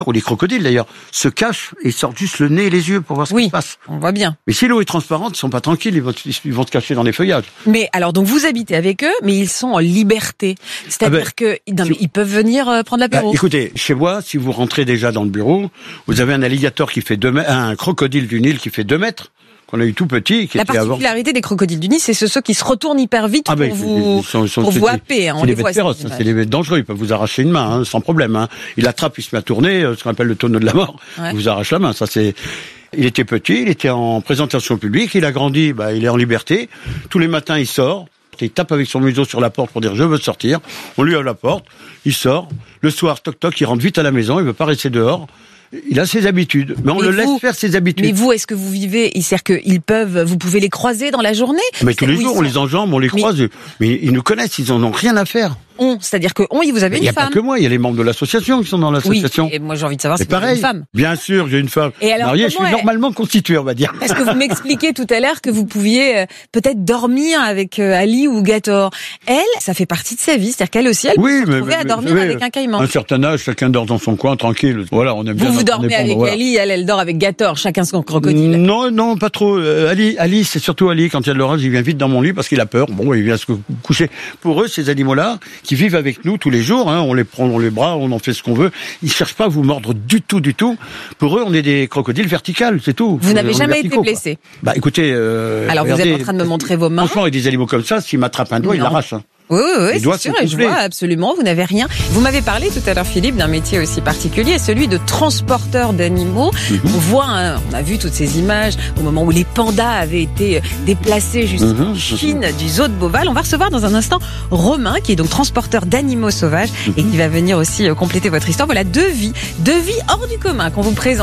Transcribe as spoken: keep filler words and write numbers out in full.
ou les crocodiles d'ailleurs, se cachent et sortent juste le nez et les yeux pour voir ce oui, qui se passe. On voit bien. Mais si l'eau est transparente, ils sont pas tranquilles, ils vont, ils vont se cacher dans les feuillages. Mais alors, donc vous habitez avec eux, mais ils sont en liberté. C'est-à-dire ah ben, que non, mais ils peuvent venir euh, prendre l'apéro. Bah, écoutez, chez moi, si vous rentrez déjà dans le bureau, vous avez un alligator qui fait deux mètres, un crocodile du Nil qui fait deux mètres. Qu'on a eu tout petit. Qui La était particularité avant. des crocodiles du Nil, c'est ceux qui se retournent hyper vite ah pour ben, vous, ils sont, ils sont, pour vous happer. Hein, c'est des bêtes féroces, c'est des bêtes dangereux. Ils peuvent vous arracher une main, hein, sans problème. Hein. Il attrape, il se met à tourner, ce qu'on appelle le tonneau de la mort. Ouais. Il vous arrache la main. Ça, c'est. Il était petit, il était en présentation publique, il a grandi, bah, il est en liberté. Tous les matins, il sort. Il tape avec son museau sur la porte pour dire je veux sortir. On lui ouvre la porte, il sort. Le soir, toc toc, il rentre vite à la maison, il veut pas rester dehors. Il a ses habitudes, mais on mais le vous, laisse faire ses habitudes. Mais vous, est-ce que vous vivez, c'est-à-dire qu'ils peuvent, vous pouvez les croiser dans la journée? Mais tous les jours, on les enjambe, on les croise. Mais, mais ils nous connaissent, ils en ont rien à faire. On, c'est-à-dire que on, vous avez mais une femme. Il n'y a pas que moi, il y a les membres de l'association qui sont dans l'association. Oui, et moi j'ai envie de savoir si vous avez une femme. Bien sûr, j'ai une femme. Et alors, mariée, je suis elle... normalement constitué, on va dire. Parce que vous m'expliquiez tout à l'heure que vous pouviez euh, peut-être dormir avec euh, Ali ou Gator. Elle, ça fait partie de sa vie, c'est-à-dire qu'elle aussi, elle oui, peut se retrouver à dormir mais, avec un caïman. À un certain âge, chacun dort dans son coin, tranquille. Voilà, on aime vous bien. Vous dormez avec voilà. Ali, elle, elle dort avec Gator, chacun son crocodile. Non, non, pas trop. Euh, Ali, Ali, c'est surtout Ali. Quand il y a de l'orage, il vient vite dans mon lit parce qu'il a peur. Bon, il vient se coucher. Pour eux, ces animaux-là, qui vivent avec nous tous les jours, hein, on les prend dans les bras, on en fait ce qu'on veut. Ils cherchent pas à vous mordre du tout, du tout. Pour eux, on est des crocodiles verticales, c'est tout. Vous n'avez jamais été verticaux, blessé. Quoi. Bah, écoutez. Euh, Alors regardez, vous êtes en train de me montrer vos mains. Franchement, avec des animaux comme ça, s'ils m'attrapent un doigt, ils l'arrachent. Hein. Oui, oui, oui c'est sûr, et je souffler. vois absolument, vous n'avez rien. Vous m'avez parlé tout à l'heure, Philippe, d'un métier aussi particulier, celui de transporteur d'animaux. Mm-hmm. On voit, hein, on a vu toutes ces images au moment où les pandas avaient été déplacés jusqu'en mm-hmm. Chine du zoo de Beauval. On va recevoir dans un instant Romain, qui est donc transporteur d'animaux sauvages mm-hmm. et qui va venir aussi compléter votre histoire. Voilà deux vies, deux vies hors du commun qu'on vous présente.